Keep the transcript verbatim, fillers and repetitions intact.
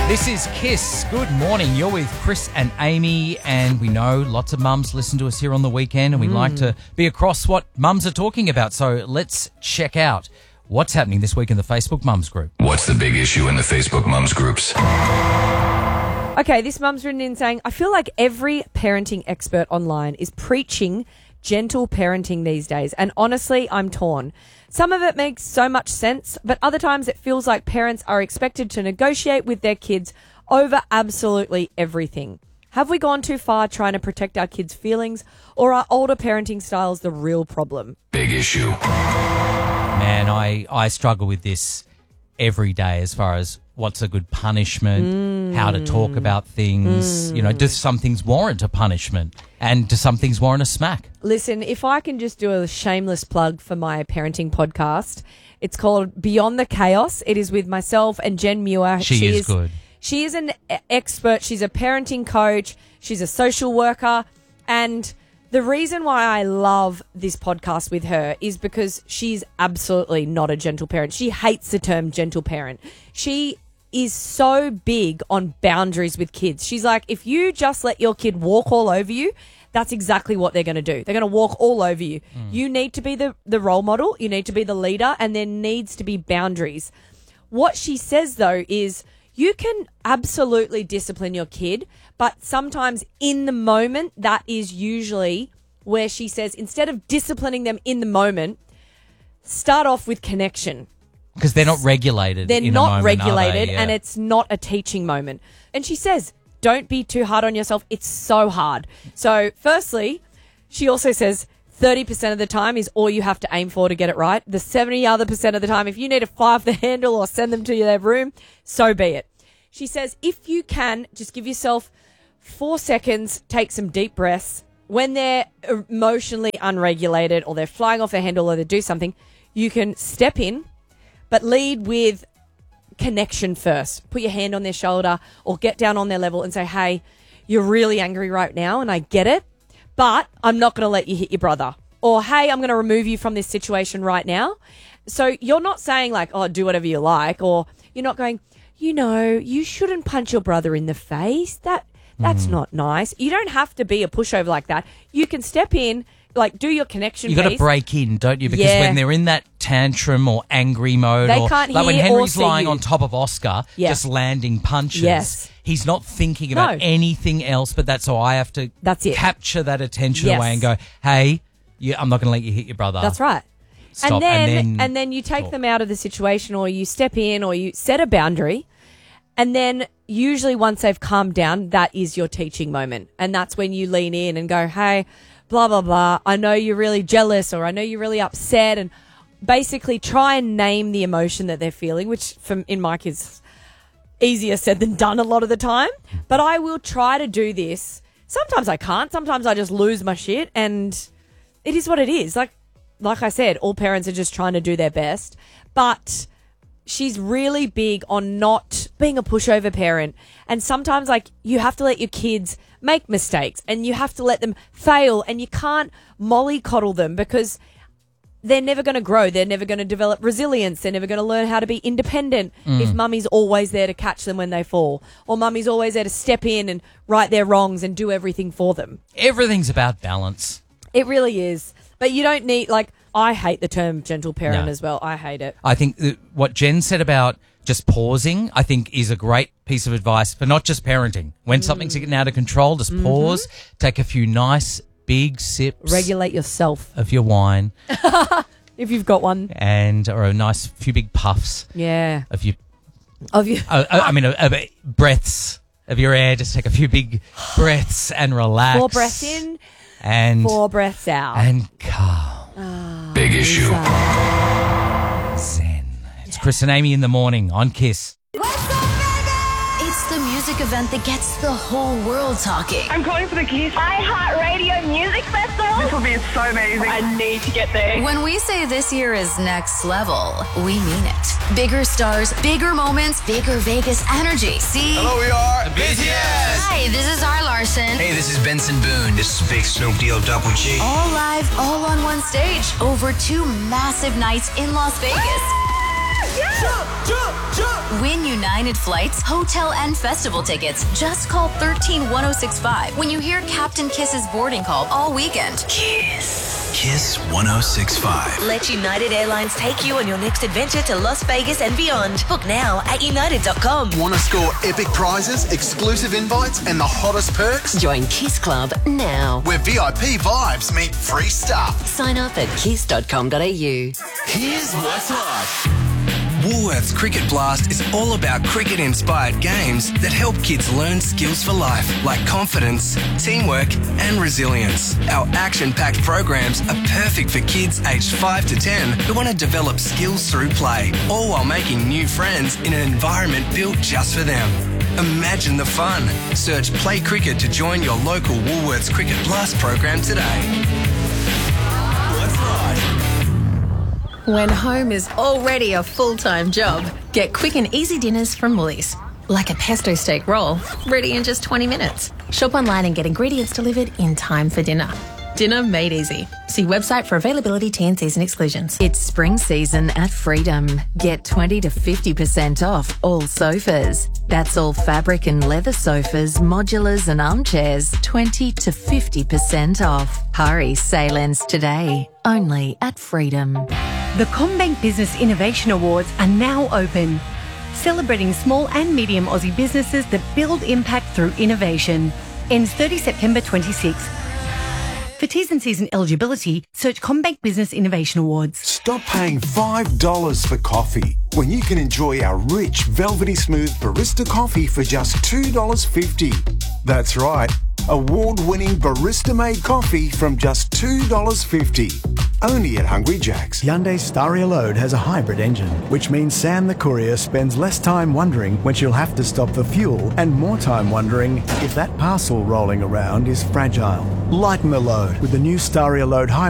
This is Kiss. Good morning. You're with Chris and Amy, and we know lots of mums listen to us here on the weekend, and we mm. like to be across what mums are talking about. So let's check out what's happening this week in the Facebook Mums group. What's the big issue in the Facebook Mums groups? Okay, this mum's written in saying, I feel like every parenting expert online is preaching gentle parenting these days, and honestly, I'm torn. Some of it makes so much sense, but other times it feels like parents are expected to negotiate with their kids over absolutely everything. Have we gone too far trying to protect our kids' feelings, or are older parenting styles the real problem? Big issue. Man, I, I struggle with this every day as far as what's a good punishment, mm. how to talk about things. Mm. You know, do some things warrant a punishment, and do some things warrant a smack? Listen, if I can just do a shameless plug for my parenting podcast, it's called Beyond the Chaos. It is with myself and Jen Muir. She, she is, is good. She is an expert. She's a parenting coach. She's a social worker. And the reason why I love this podcast with her is because she's absolutely not a gentle parent. She hates the term gentle parent. She is so big on boundaries with kids. She's like, if you just let your kid walk all over you, that's exactly what they're going to do. They're going to walk all over you. Mm. You need to be the, the role model. You need to be the leader, and there needs to be boundaries. What she says, though, is you can absolutely discipline your kid, but sometimes in the moment, that is usually where she says, instead of disciplining them in the moment, start off with connection. Because they're not regulated. They're in not a moment, regulated, are they? Yeah. and it's not a teaching moment. And she says, don't be too hard on yourself. It's so hard. So, firstly, she also says thirty percent of the time is all you have to aim for to get it right. The seventy other percent of the time, if you need to fire off the handle or send them to their room, so be it. She says, if you can, just give yourself four seconds, take some deep breaths. When they're emotionally unregulated or they're flying off their handle or they do something, you can step in, but lead with connection first. Put your hand on their shoulder or get down on their level and say, hey, you're really angry right now and I get it, but I'm not going to let you hit your brother. Or, hey, I'm going to remove you from this situation right now. So you're not saying like, oh, do whatever you like. Or you're not going, you know, you shouldn't punch your brother in the face. That That's mm. not nice. You don't have to be a pushover like that. You can step in, like do your connection You piece. got to break in, don't you? Because yeah. when they're in that tantrum or angry mode, they or can't like hear when Henry's or lying see you. on top of Oscar, yeah. just landing punches, yes. he's not thinking about no. anything else, but that's how I have to that's it. capture that attention yes. away and go, hey, you, I'm not going to let you hit your brother. That's right. Stop. And then, and then, and then you take talk. them out of the situation, or you step in, or you set a boundary. And then usually once they've calmed down, that is your teaching moment. And that's when you lean in and go, hey, blah, blah, blah. I know you're really jealous, or I know you're really upset. And basically try and name the emotion that they're feeling, which from in my kids, easier said than done a lot of the time. But I will try to do this. Sometimes I can't. Sometimes I just lose my shit, and it is what it is. Like, like I said, all parents are just trying to do their best. But she's really big on not being a pushover parent. And sometimes, like, you have to let your kids make mistakes and you have to let them fail, and you can't mollycoddle them because they're never going to grow. They're never going to develop resilience. They're never going to learn how to be independent mm. if mummy's always there to catch them when they fall, or mummy's always there to step in and right their wrongs and do everything for them. Everything's about balance. It really is. But you don't need, like, I hate the term gentle parent no. as well. I hate it. I think that what Jen said about just pausing, I think is a great piece of advice for not just parenting. When mm. something's getting out of control, just mm-hmm. pause, take a few nice big sips. Regulate yourself. Of your wine. If you've got one. And, or a nice few big puffs. Yeah. Of your. Of your. uh, I mean, uh, uh, breaths of your air. Just take a few big breaths and relax. Four breaths in. And. Four breaths out. And calm. Oh, big issue. Zen. It's Chris and Amy in the morning on Kiss. It's the music event that gets the whole world talking. I'm calling for the Kiss iHeartRadio Music Festival. This will be so amazing. I need to get there. When we say this year is next level, we mean it. Bigger stars, bigger moments, bigger Vegas energy. See? Hello, we are the B T S. Hi, this is R. Larson. Hey, this is Benson Boone. This is Big Snoop Deal Double G. All live, all on one stage, over two massive nights in Las Vegas. Win United Flights, hotel and festival tickets. Just call one three one oh six five when you hear Captain Kiss's boarding call all weekend. Kiss. Kiss one oh six five. Let United Airlines take you on your next adventure to Las Vegas and beyond. Book now at united dot com. Want to score epic prizes, exclusive invites, and the hottest perks? Join Kiss Club now. Where V I P vibes meet free stuff. Sign up at kiss dot com dot a u. Here's what's hot. Woolworths Cricket Blast is all about cricket-inspired games that help kids learn skills for life, like confidence, teamwork, and resilience. Our action-packed programs are perfect for kids aged five to ten who want to develop skills through play, all while making new friends in an environment built just for them. Imagine the fun. Search Play Cricket to join your local Woolworths Cricket Blast program today. What's hot? When home is already a full-time job, get quick and easy dinners from Woolies. Like a pesto steak roll, ready in just twenty minutes. Shop online and get ingredients delivered in time for dinner. Dinner made easy. See website for availability, T and Cs and exclusions. It's spring season at Freedom. Get twenty to fifty percent off all sofas. That's all fabric and leather sofas, modulars and armchairs. twenty to fifty percent off. Hurry, sale ends today. Only at Freedom. The CommBank Business Innovation Awards are now open, celebrating small and medium Aussie businesses that build impact through innovation. Ends thirtieth September twenty-sixth. For T's and C's and eligibility, search CommBank Business Innovation Awards. Stop paying five dollars for coffee when you can enjoy our rich, velvety smooth barista coffee for just two dollars fifty. That's right, award-winning barista-made coffee from just two dollars fifty. Only at Hungry Jack's. Hyundai Staria Load has a hybrid engine, which means Sam the courier spends less time wondering when she'll have to stop for fuel and more time wondering if that parcel rolling around is fragile. Lighten the load with the new Staria Load hybrid.